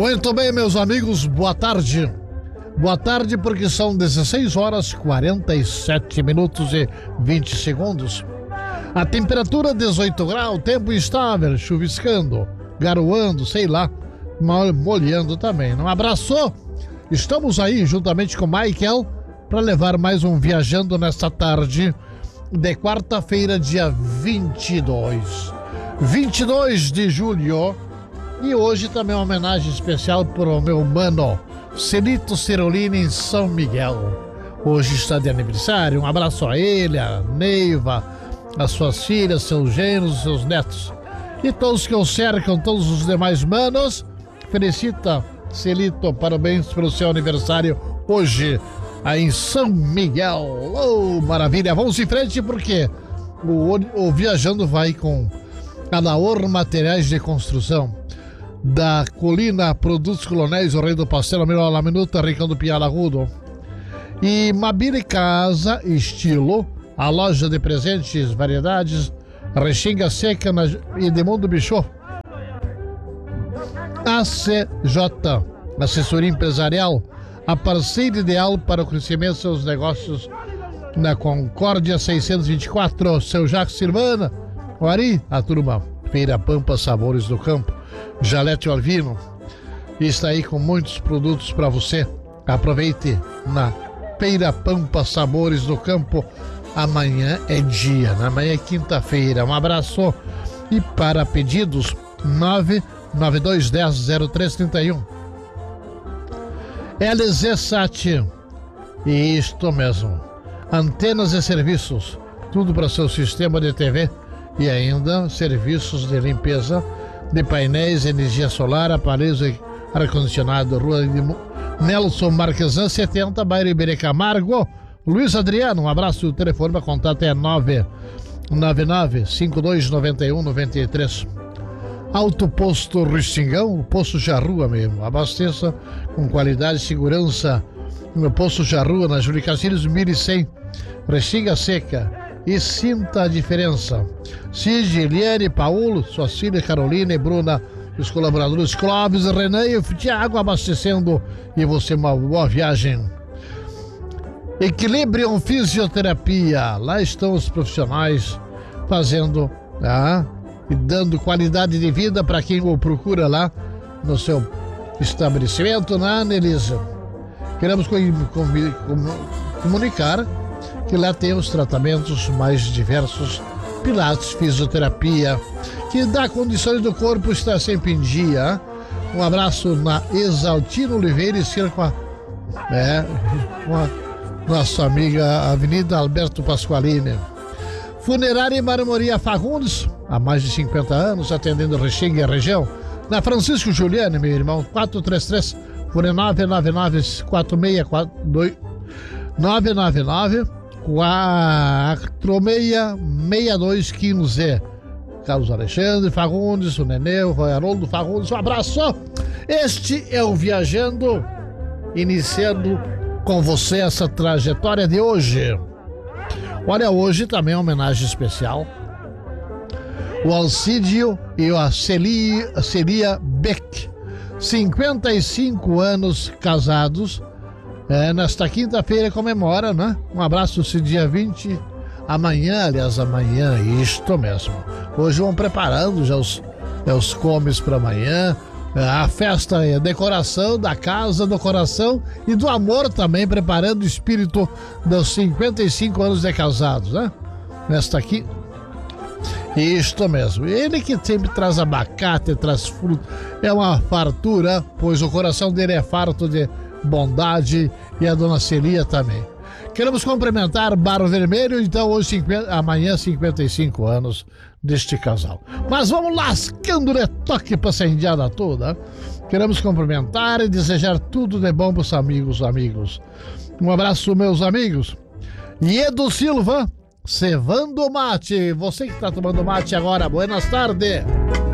Muito bem, meus amigos, boa tarde. Boa tarde, porque são 16 horas 47 minutos e 20 segundos. A temperatura 18 graus, tempo instável, chuviscando, garoando, sei lá, molhando também. Um abraço. Estamos aí juntamente com o Michael para levar mais um Viajando nesta tarde de quarta-feira, dia 22 de julho. E hoje também uma homenagem especial para o meu mano Celito Cerolini em São Miguel. Hoje está de aniversário. Um abraço a ele, a Neiva, as suas filhas, seus genros, seus netos e todos que o cercam, todos os demais manos. Felicita, Celito, parabéns pelo seu aniversário hoje aí em São Miguel. Oh, maravilha! Vamos em frente porque o Viajando vai com a Naor Materiais de Construção, da Colina Produtos Colonéis, o Rei do Pastel, a melhor la minuta, Ricão do Piala Rudo. E Mabile Casa Estilo, a loja de presentes, variedades, Rexinga Seca e Edmundo Bichot. ACJ, assessoria empresarial, a parceira ideal para o crescimento dos seus negócios na Concórdia 624, seu Jacques Silvana, o Ari, a turma Feira Pampa Sabores do Campo, Jalete Alvino, está aí com muitos produtos para você. Aproveite na Feira Pampa Sabores do Campo. Amanhã é dia, amanhã é quinta-feira. Um abraço. E para pedidos, 992100331. LZ Sat. Isto mesmo. Antenas e serviços. Tudo para seu sistema de TV e ainda serviços de limpeza de painéis, energia solar, aparelhos e ar-condicionado. Rua de Nelson Marquesan 70, bairro Iberê Camargo. Luiz Adriano, um abraço. O telefone para contato é 999-5291-93. Auto Posto Restingão, o Posto Charrua mesmo. Abasteça com qualidade e segurança no Posto Charrua, na Júlio Castilhos 1100, Restinga Seca. E sinta a diferença. Cid, Eliane, Paulo, suas filhas Carolina e Bruna, os colaboradores Clóvis, Renan e o Thiago abastecendo. E você, uma boa viagem. Equilibrium Fisioterapia. Lá estão os profissionais fazendo e dando qualidade de vida para quem o procura lá no seu estabelecimento, na Anelisa. Queremos comunicar que lá tem os tratamentos mais diversos, pilates, fisioterapia, que dá condições do corpo estar sempre em dia. Um abraço na Exaltino Oliveira e Circo, com a nossa amiga Avenida Alberto Pasqualini. Funerária e Marmoria Fagundes, há mais de 50 anos, atendendo Rexinga e a região. Na Francisco Juliane, meu irmão, 433 999 4642 999 466215. Carlos Alexandre Fagundes, o Nenê, o Haroldo Fagundes, um abraço. Este é o Viajando, iniciando com você essa trajetória de hoje. Olha, hoje também é uma homenagem especial. O Alcídio e a Celia Beck, 55 anos casados. Nesta quinta-feira comemora, né? Um abraço, esse dia 20, amanhã, isto mesmo. Hoje vão preparando já os comes para amanhã. A festa é a decoração da casa, do coração e do amor também, preparando o espírito dos 55 anos de casados, né? Nesta aqui, isto mesmo. Ele que sempre traz abacate, traz fruta, é uma fartura, pois o coração dele é farto de bondade, e a dona Celia também. Queremos cumprimentar Barro Vermelho, então hoje, amanhã, 55 anos deste casal. Mas vamos lascando de toque para essa indiada toda. Queremos cumprimentar e desejar tudo de bom para os amigos. Um abraço, meus amigos. E Edu Silva, cevando mate. Você que está tomando mate agora, buenas tardes.